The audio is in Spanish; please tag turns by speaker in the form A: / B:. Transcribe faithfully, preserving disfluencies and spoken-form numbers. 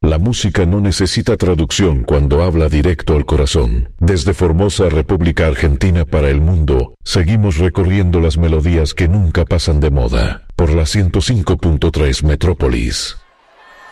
A: La música no necesita traducción cuando habla directo al corazón. Desde Formosa, República Argentina para el mundo, seguimos recorriendo las melodías que nunca pasan de moda, por la ciento cinco punto tres Metrópolis.